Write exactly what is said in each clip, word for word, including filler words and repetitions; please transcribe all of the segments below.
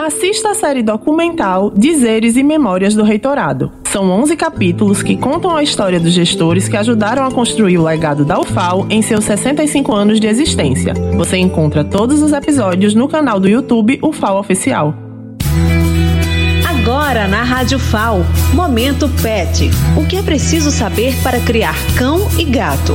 assista a série documental Dizeres e Memórias do Reitorado. São onze capítulos que contam a história dos gestores que ajudaram a construir o legado da U F A L em seus sessenta e cinco anos de existência. Você encontra todos os episódios no canal do YouTube U F A L Oficial. Agora na Rádio F A L, Momento Pet. O que é preciso saber para criar cão e gato?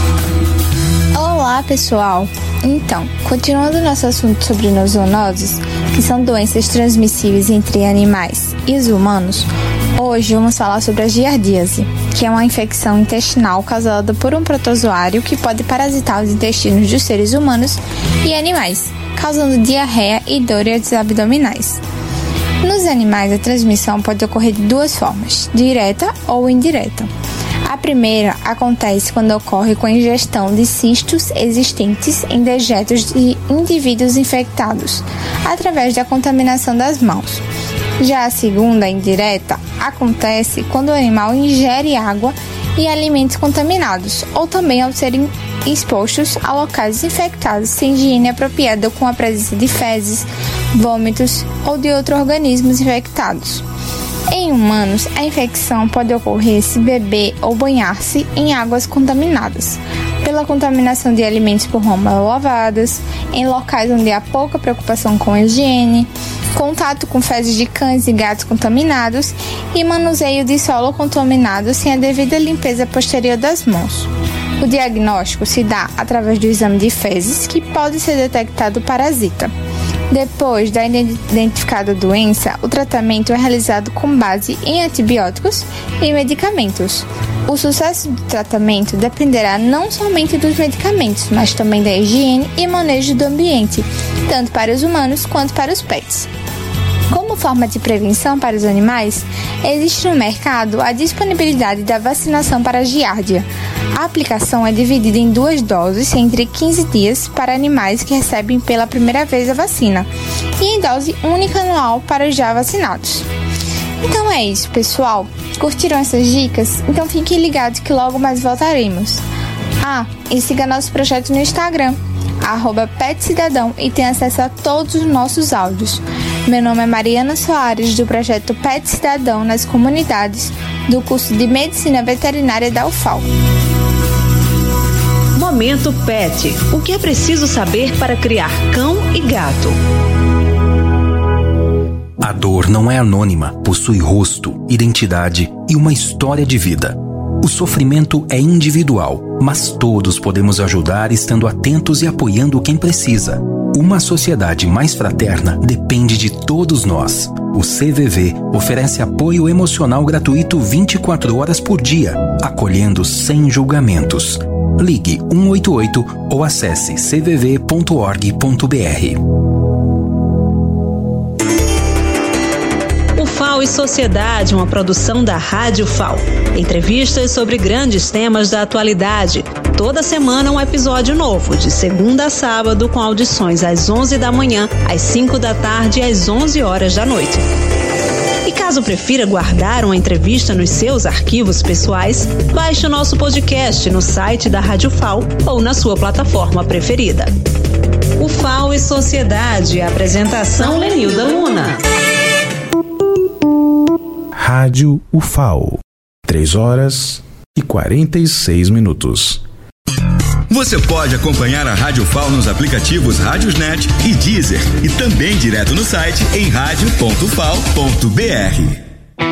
Olá, pessoal! Então, continuando nosso assunto sobre nozoonoses, que são doenças transmissíveis entre animais e os humanos, hoje vamos falar sobre a giardíase, que é uma infecção intestinal causada por um protozoário que pode parasitar os intestinos dos seres humanos e animais, causando diarreia e dores abdominais. Nos animais, a transmissão pode ocorrer de duas formas, direta ou indireta. A primeira acontece quando ocorre com a ingestão de cistos existentes em dejetos de indivíduos infectados, através da contaminação das mãos. Já a segunda, indireta, acontece quando o animal ingere água e alimentos contaminados, ou também ao serem expostos a locais infectados sem higiene apropriada com a presença de fezes, vômitos ou de outros organismos infectados. Em humanos, a infecção pode ocorrer se beber ou banhar-se em águas contaminadas, pela contaminação de alimentos por mãos mal lavadas, em locais onde há pouca preocupação com a higiene, contato com fezes de cães e gatos contaminados e manuseio de solo contaminado sem a devida limpeza posterior das mãos. O diagnóstico se dá através do exame de fezes, que pode ser detectado o parasita. Depois da identificada a doença, o tratamento é realizado com base em antibióticos e medicamentos. O sucesso do tratamento dependerá não somente dos medicamentos, mas também da higiene e manejo do ambiente, tanto para os humanos quanto para os pets. Como forma de prevenção para os animais, existe no mercado a disponibilidade da vacinação para a giardia. A aplicação é dividida em duas doses entre quinze dias para animais que recebem pela primeira vez a vacina e em dose única anual para os já vacinados. Então é isso, pessoal. Curtiram essas dicas? Então fiquem ligados que logo mais voltaremos. Ah, e siga nosso projeto no Instagram, arroba petcidadão, e tenha acesso a todos os nossos áudios. Meu nome é Mariana Soares, do projeto Pet Cidadão nas comunidades do curso de Medicina Veterinária da U F A L. Momento Pet. O que é preciso saber para criar cão e gato? A dor não é anônima, possui rosto, identidade e uma história de vida. O sofrimento é individual, mas todos podemos ajudar estando atentos e apoiando quem precisa. Uma sociedade mais fraterna depende de todos nós. O C V V oferece apoio emocional gratuito vinte e quatro horas por dia, acolhendo sem julgamentos. Ligue um oito oito ou acesse c v v ponto org ponto b r. U F A L e Sociedade, uma produção da Rádio F A L. Entrevistas sobre grandes temas da atualidade. Toda semana um episódio novo, de segunda a sábado, com audições às onze da manhã, às cinco da tarde e às onze horas da noite. E caso prefira guardar uma entrevista nos seus arquivos pessoais, baixe o nosso podcast no site da Rádio F A L ou na sua plataforma preferida. U F A L e Sociedade, apresentação Lenilda Luna. Rádio U F A L, três horas e quarenta e seis minutos. Você pode acompanhar a Rádio F A L nos aplicativos Rádiosnet e Deezer e também direto no site em rádio ponto f a l ponto b r.